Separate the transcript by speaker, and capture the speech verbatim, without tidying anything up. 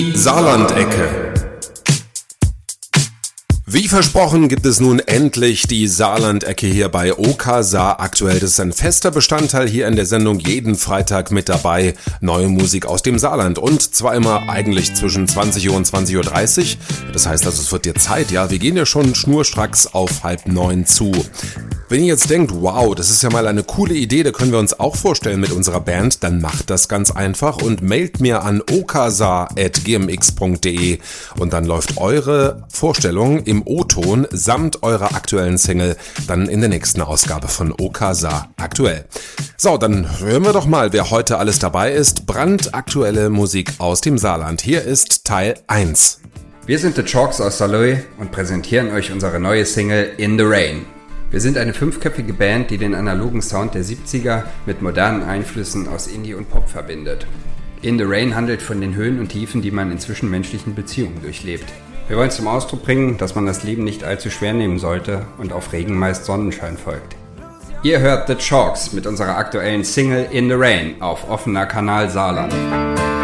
Speaker 1: Saarland-Ecke. Wie versprochen gibt es nun endlich die Saarland-Ecke hier bei Okasa aktuell. Das ist ein fester Bestandteil hier in der Sendung, jeden Freitag mit dabei. Neue Musik aus dem Saarland und zwar immer eigentlich zwischen zwanzig Uhr und zwanzig Uhr dreißig. Das heißt also, es wird dir Zeit, ja. Wir gehen ja schon schnurstracks auf halb neun zu. Wenn ihr jetzt denkt, wow, das ist ja mal eine coole Idee, da können wir uns auch vorstellen mit unserer Band, dann macht das ganz einfach und mailt mir an okasa at g m x punkt d e und dann läuft eure Vorstellung im O-Ton samt eurer aktuellen Single dann in der nächsten Ausgabe von Okasa aktuell. So, dann hören wir doch mal, wer heute alles dabei ist. Brandaktuelle Musik aus dem Saarland. Hier ist Teil eins.
Speaker 2: Wir sind The Chalks aus Saarlouis und präsentieren euch unsere neue Single In the Rain. Wir sind eine fünfköpfige Band, die den analogen Sound der siebziger mit modernen Einflüssen aus Indie und Pop verbindet. In the Rain handelt von den Höhen und Tiefen, die man in zwischenmenschlichen Beziehungen durchlebt. Wir wollen zum Ausdruck bringen, dass man das Leben nicht allzu schwer nehmen sollte und auf Regen meist Sonnenschein folgt. Ihr hört The Chalks mit unserer aktuellen Single In the Rain auf offener Kanal Saarland.